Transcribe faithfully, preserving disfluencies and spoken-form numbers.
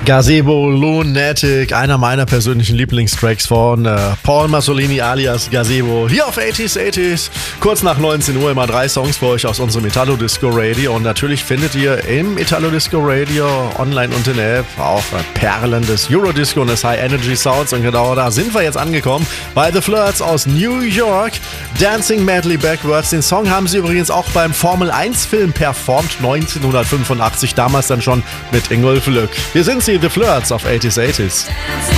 Gazebo Lunatic, einer meiner persönlichen Lieblingstracks von äh, Paul Masolini alias Gazebo. Hier auf achtziger achtziger, kurz nach neunzehn Uhr immer drei Songs für euch aus unserem Italo Disco Radio. Und natürlich findet ihr im Italo Disco Radio online und in der App auch äh, Perlen des Eurodisco und des High Energy Sounds. Und genau da sind wir jetzt angekommen bei The Flirts aus New York. Dancing Madly Backwards. Den Song haben sie übrigens auch beim Formel eins Film performt, neunzehnhundertfünfundachtzig, damals dann schon mit Ingolf Lück. Wir sind sie, The Flirts auf achtziger achtziger.